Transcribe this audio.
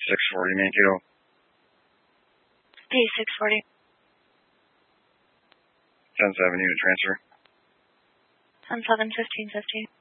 640 Mankato. P640. 10th Avenue to transfer. 10-7, 1550.